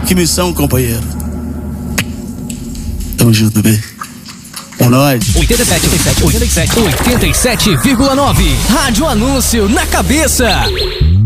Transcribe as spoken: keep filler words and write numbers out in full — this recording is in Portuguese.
Que missão, companheiro. Tamo junto, bebê. É nóis. oitenta e sete, oitenta e sete, oitenta e sete, oitenta e sete vírgula nove. Rádio Anúncio na cabeça.